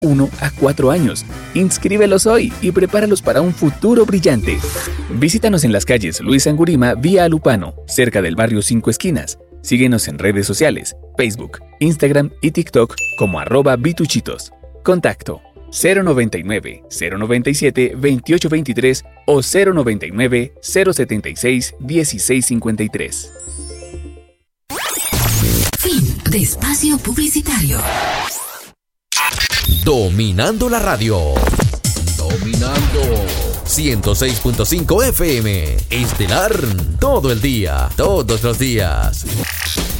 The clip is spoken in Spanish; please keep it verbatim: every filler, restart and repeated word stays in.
uno a cuatro años. Inscríbelos hoy y prepáralos para un futuro brillante. Visítanos en las calles Luis Angurima, vía Alupano, cerca del barrio Cinco Esquinas. Síguenos en redes sociales, Facebook, Instagram y TikTok como arroba Bituchitos. Contacto cero noventa y nueve, cero noventa y siete, veintiocho veintitrés o cero noventa y nueve, cero setenta y seis, dieciséis cincuenta y tres. Fin de espacio publicitario. Dominando la radio. Dominando. ciento seis punto cinco F M. Estelar. Todo el día. Todos los días.